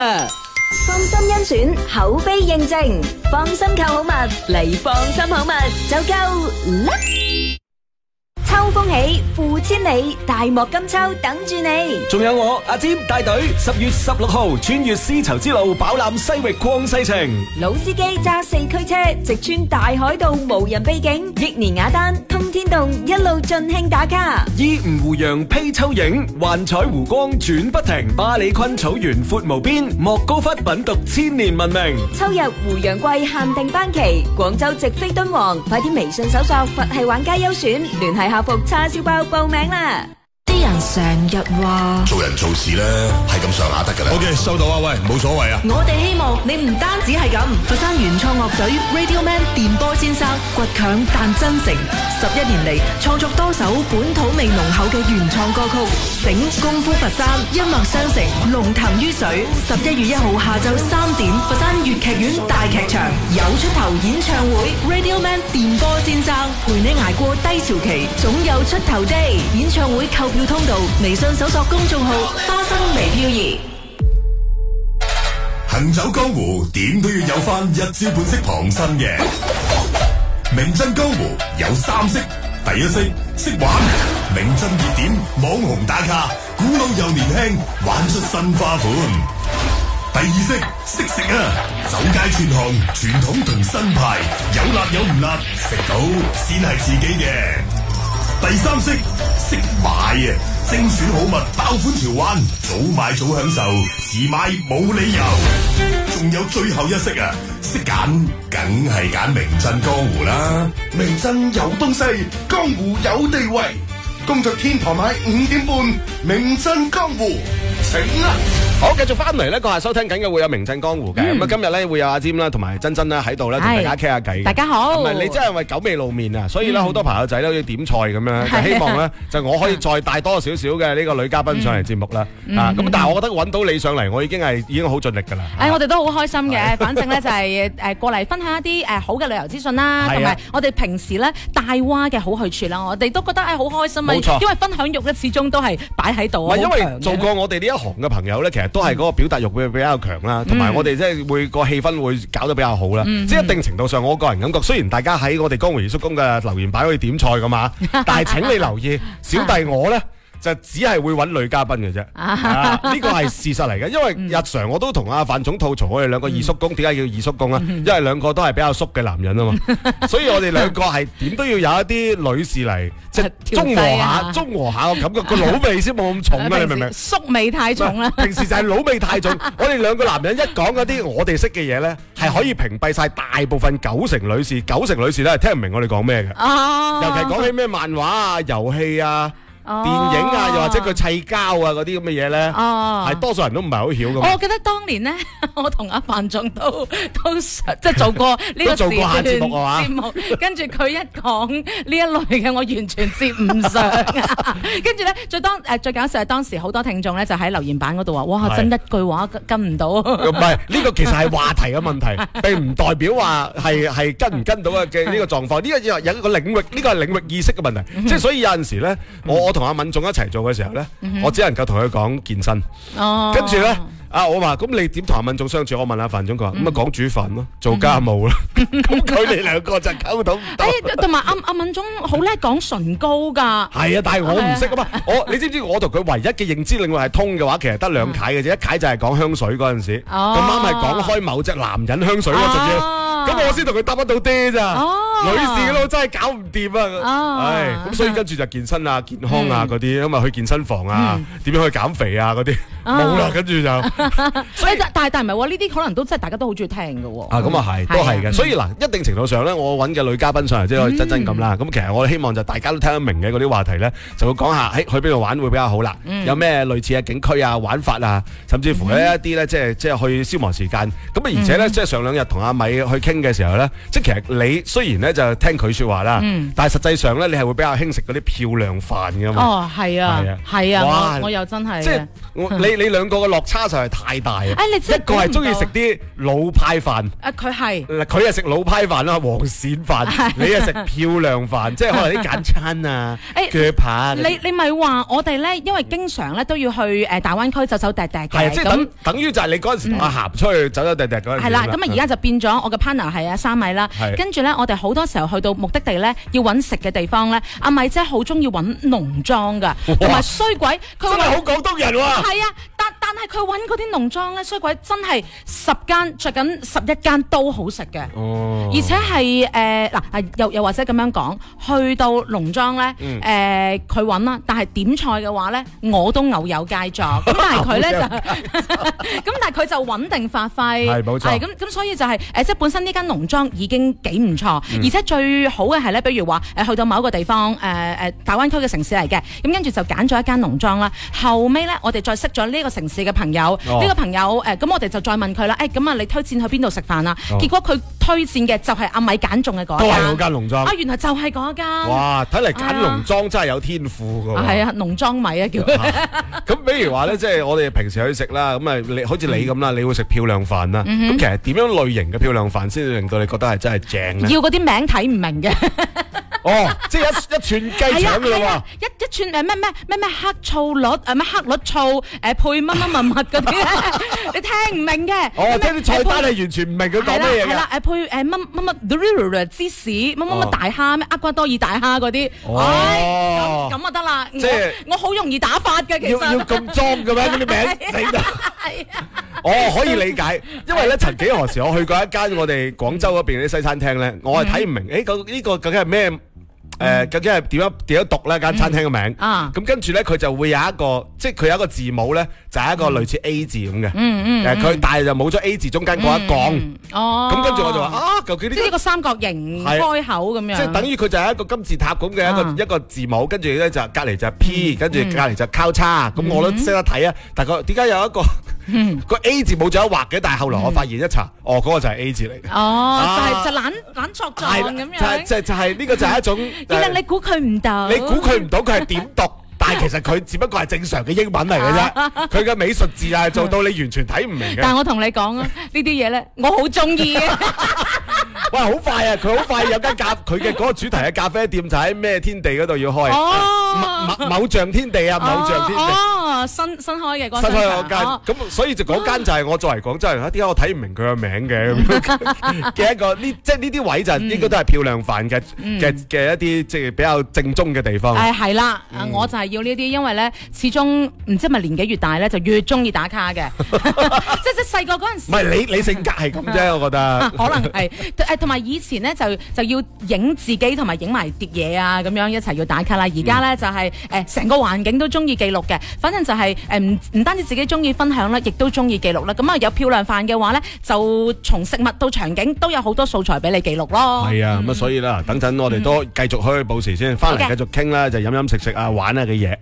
放心甄選，口碑認證，放心購好物嚟，放心好物就夠啦！秋風起，付千里，大漠金秋等住你。 仲有我阿占帶隊10月16號穿越絲綢之路，飽覽西域曠世情。 老司機揸4驅車，直穿大海道無人秘境，益年雅丹通天洞一路盡興打卡。 依吳湖洋披秋影，幻彩湖光轉不停。巴里坤草原闊無邊，莫高窟品讀千年文明。 秋日湖洋季限定班期，廣州直飛敦煌，快啲微信搜索佛系玩家優選，聯繫客服叉燒包報名啦！ 啲人成日話做人做事咧係咁上下得㗎啦。OK， 收到啊，喂，冇所謂啊。 我哋希望你唔單止係咁，佛山原創樂隊 Radio Man 電波先生倔強但真誠，11年嚟創作多首本土味濃厚嘅原創歌曲，醒功夫佛山，音樂相承，龍騰於水。11月1號下晝3點，佛山粵劇院大劇場有出頭演唱會 ，Radio Man 電波先生陪你捱過低潮期，總有出頭 day。演唱會購票通道，微信搜索公眾號花生微漂移。 行走江湖，點都要有翻一招半式旁身嘅。名震江湖有3式，第一式識玩，名震熱點，網紅打卡，古老又年輕，玩出新花款。第二式識食啊，走街串巷，傳統同新派，有辣有唔辣，食到先係自己嘅。第三式識買啊，精選好物，爆款潮玩，早買早享受，遲買冇理由。仲有最後一式啊，識揀，梗係揀名震江湖啦。名震有東西，江湖有地位。工作天台買5點半，名震江湖，請啦！ 好，繼續翻嚟咧，個下收聽緊嘅會有名震江湖嘅，咁啊今日咧會有阿占啦，同埋珍珍啦喺度咧，同大家傾下偈。 大家好， 唔係你真係因為久未露面啊，所以咧好多朋友仔咧好似點菜咁樣，就希望咧就我可以再帶多少少嘅呢個女嘉賓上嚟節目啦。咁但係我覺得揾到你上嚟，我已經好盡力㗎啦。 我哋都好開心嘅，反正咧就係過嚟分享一啲好嘅旅遊資訊啦，同埋我哋平時咧帶娃嘅好去處啦，我哋都覺得好開心啊，因為分享欲咧始終都係擺喺度啊。 因為做過我哋呢一行嘅朋友咧，其實都係嗰個表達欲會比較強啦，同埋我哋即係會個氣氛會搞得比較好啦。即係一定程度上，我個人感覺，雖然大家喺我哋江湖二叔公嘅留言板可以點菜㗎嘛，但係請你留意，小弟我咧就只係會揾女嘉賓嘅啫。呢個係事實嚟嘅，因為日常我都同阿范總吐槽，我哋兩個二叔公點解叫二叔公啊？因為兩個都係比較叔嘅男人啊嘛，所以我哋兩個係點都要有一啲女士嚟，即係中和下個感覺，個老味先冇咁重啊！你明唔明？ 叔味太重啦， 平時就係老味太重。我哋兩個男人一講嗰啲我哋識嘅嘢咧，係可以屏蔽晒大部分90成女士咧係聽唔明我哋講咩嘅。尤其講起咩漫畫啊、遊戲啊、電影啊，又或者佢砌膠啊嗰啲咁嘅嘢咧，係多數人都唔係好曉嘅。 我記得當年咧，我同阿范總都即係做過呢個節目，跟住佢一講呢一類嘅，我完全接唔上。跟住咧，最搞笑係當時好多聽眾咧就喺留言板嗰度話：哇，真一句話跟唔到。唔係呢個其實係話題嘅問題，並唔代表話係跟唔跟到嘅呢個狀況。呢個有一個領域，呢個係領域意識嘅問題。即係所以有陣時咧，我同阿敏總一齊做嘅時候咧，我只能夠同佢講健身。跟住咧，我話咁你點同阿敏總相處？我問阿范總，佢話咁講煮飯咯，做家務啦。咁佢哋兩個就溝通唔到。 同埋阿敏總好叻講唇膏㗎。係啊，但係我唔識啊嘛。你知唔知我同佢唯一嘅認知領域係通嘅話，其實得2楷嘅啫。一楷就係講香水嗰陣時，咁啱係講開某隻男人香水嗰陣嘢。咁我先同佢搭得到啲咋。女士嗰度真係搞唔掂啊！咁所以跟住就健身啊、健康啊嗰啲，咁啊去健身房啊，點樣去減肥啊嗰啲，冇啦，跟住就。 但係唔係喎？呢啲可能都真係大家都好中意聽嘅喎。 咁啊係，都係嘅。所以嗱，一定程度上咧，我揾嘅女嘉賓上嚟，即係可以真咁啦。咁其實我希望就大家都聽得明嘅嗰啲話題咧，就會講下，去邊度玩會比較好啦。有咩類似嘅景區啊、玩法啊，甚至乎一啲咧，即係去消磨時間。咁而且咧，即係上2日同阿米去傾嘅時候咧，即係其實你雖然咧就聽佢說話啦，但係實際上咧，你係會比較興食嗰啲漂亮飯㗎嘛。 係啊，我又真係。 即係你你兩個嘅落差實係太大啊！ 你真係一個係中意食啲老派飯， 佢係佢係食老派飯啦，黃鱔飯，你係食漂亮飯，即係可能啲簡餐啊、鋸扒啊。 你咪話我哋咧，因為經常咧都要去大灣區走走趯趯嘅。 係啊，即係等於就係你嗰陣時同阿鹹出去走走趯趯嗰陣時。 係啦，咁啊而家就變咗我嘅 partner 係阿三米啦。跟住咧，我哋好多時候去到目的地咧，要揾食嘅地方咧，阿米姐好中意揾農莊㗎，同埋衰鬼佢真係好廣東人喎。 係啊，但係佢揾嗰啲農莊咧，衰鬼真係10間着緊11間都好食嘅。而且係又或者咁樣講，去到農莊咧，佢揾啦，但係點菜嘅話咧，我都偶有佳作。咁但係佢咧咁但係佢就穩定發揮。 係冇錯。 咁所以就係即係本身呢間農莊已經幾唔錯，而且最好嘅係咧，比如話去到某一個地方大灣區嘅城市嚟嘅，咁跟住就揀咗一間農莊啦。後尾咧，我哋再識咗呢個城市嘅朋友，呢個朋友咁我哋就再問佢啦，咁啊你推薦去邊度食飯啊？結果佢推薦嘅就係阿米揀中嘅嗰間， 都係嗰間農莊。 原來就係嗰間。哇！ 睇嚟揀農莊真係有天賦㗎。係啊，農莊米啊叫佢。 咁比如話咧，即係我哋平時去食啦，咁啊，好似你咁啦，你會食漂亮飯啦。咁其實點樣類型嘅漂亮飯先令到你覺得係真係正咧？ 要嗰啲名睇唔明嘅。 即係一串雞腸㗎喎， 一串咩黑醋栗咩黑栗醋配乜嗰啲咧，你聽唔明嘅。 即係啲菜單係完全唔明佢講咩嘢嘅。係啦， 配乜芝士乜大蝦咩厄瓜多爾大蝦嗰啲。咁啊得啦，即係我好容易打發嘅其實。 要咁裝嘅咩？嗰啲名可以理解，因為咧曾幾何時我去過一間我哋廣州嗰邊啲西餐廳咧，我係睇唔明，呢個究竟係咩？究竟係點樣讀呢間餐廳嘅名？咁跟住咧，佢就會有一個，即係佢有一個字母咧，就係一個類似 A 字咁嘅。佢但係就冇咗 A 字中間嗰一槓。咁跟住我就話究竟呢？ 即係一個三角形開口咁樣。即係等於佢就係一個金字塔咁嘅一個字母，跟住咧就隔離就係 P，跟住隔離就交叉。咁我都識得睇啊！但係點解有一個個 A 字冇咗一畫嘅？但係後來我發現一查，嗰個就係 A 字嚟嘅。 就懶作狀咁樣。 就係呢個就係一種。 你估佢唔到， 佢係點讀，但係其實佢只不過係正常嘅英文嚟嘅啫。佢嘅美術字係做到你完全睇唔明嘅。 但係我同你講啊，呢啲嘢咧，我好中意嘅。 喂，好快啊！佢好快有間佢嘅嗰個主題嘅咖啡店就喺咩天地嗰度要開。某象天地啊，某象天地。 新開嘅嗰間。咁所以就嗰間就係我作為廣州人，點解我睇唔明佢個名嘅一個即係呢啲位就應該都係漂亮飯嘅一啲即係比較正宗嘅地方。 係啦，我就係要呢啲，因為咧始終唔知係咪年紀越大咧就越中意打卡嘅。即係細個嗰陣時。唔係你性格係咁啫，我覺得。 可能係同埋以前咧就要影自己同埋影埋碟嘢啊，咁樣一齊要打卡啦。而家咧就係成個環境都中意記錄嘅，反正就係唔單止自己中意分享啦，亦都中意記錄啦。咁啊有漂亮飯嘅話咧，就從食物到場景都有好多素材俾你記錄咯。 係啊，咁所以啦，等陣我哋都繼續去報時先，翻嚟繼續傾啦，就飲食啊、玩啊嘅嘢。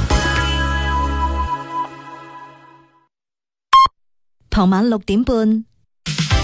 傍晚6點半，